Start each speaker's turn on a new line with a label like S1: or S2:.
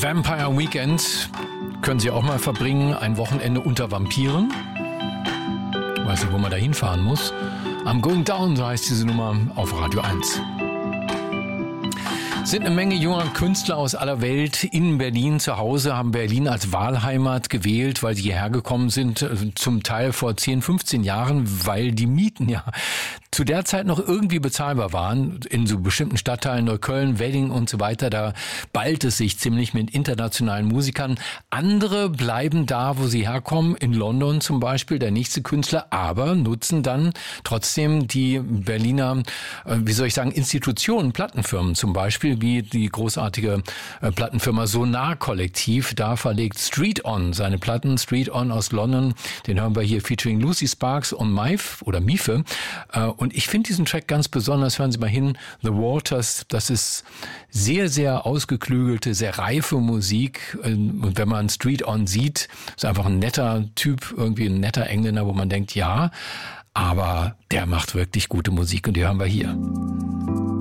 S1: Vampire Weekend können Sie auch mal verbringen, ein Wochenende unter Vampiren. Ich weiß nicht, wo man da hinfahren muss. I'm Going Down, so heißt diese Nummer auf Radio 1. Sind eine Menge junger Künstler aus aller Welt in Berlin zu Hause, haben Berlin als Wahlheimat gewählt, weil sie hierher gekommen sind, zum Teil vor 10, 15 Jahren, weil die Mieten ja zu der Zeit noch irgendwie bezahlbar waren. In so bestimmten Stadtteilen, Neukölln, Wedding und so weiter, da ballt es sich ziemlich mit internationalen Musikern. Andere bleiben da, wo sie herkommen, in London zum Beispiel, der nächste Künstler, aber nutzen dann trotzdem die Berliner, Institutionen, Plattenfirmen zum Beispiel, wie die großartige Plattenfirma Sonar Kollektiv. Da verlegt Street On seine Platten. Street On aus London, den hören wir hier featuring Lucy Sparks und Mife. Und ich finde diesen Track ganz besonders. Hören Sie mal hin, The Waters. Das ist sehr, sehr ausgeklügelte, sehr reife Musik. Und wenn man Street On sieht, ist einfach ein netter Typ, irgendwie ein netter Engländer, wo man denkt, ja, aber der macht wirklich gute Musik und die hören wir hier.